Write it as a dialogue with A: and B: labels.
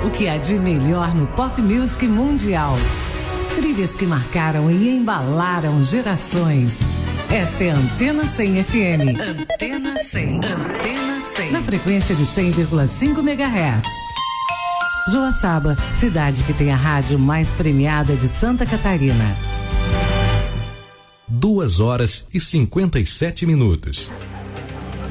A: O que há de melhor no pop music mundial. Trilhas que marcaram e embalaram gerações. Esta é a Antena 100 FM. Antena 100. Antena 100. Na frequência de 100,5 MHz. Joaçaba, cidade que tem a rádio mais premiada de Santa Catarina.
B: 2 horas e 57 minutos.